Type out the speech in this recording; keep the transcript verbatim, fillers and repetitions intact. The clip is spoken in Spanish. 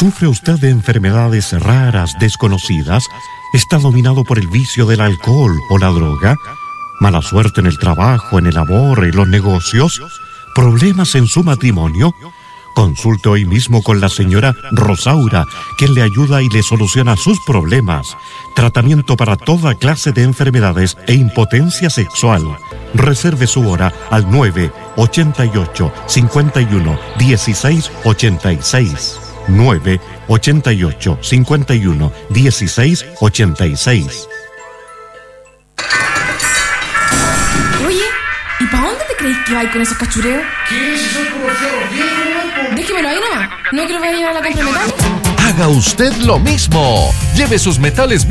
¿Sufre usted de enfermedades raras, desconocidas? ¿Está dominado por el vicio del alcohol o la droga? ¿Mala suerte en el trabajo, en el amor, en los negocios? ¿Problemas en su matrimonio? Consulte hoy mismo con la señora Rosaura, quien le ayuda y le soluciona sus problemas. Tratamiento para toda clase de enfermedades e impotencia sexual. Reserve su hora al nueve ochenta y ocho, cincuenta y uno, dieciséis ochenta y seis. nueve ochenta y ocho, cincuenta y uno, dieciséis ochenta y seis. Oye, ¿y para dónde te crees que vais con esos cachureos? ¿Qué? Si soy como fierro viejo, Déjemelo ahí nomás. ¿No creo que vaya a llevar la compra de metal? Haga usted lo mismo. Lleve sus metales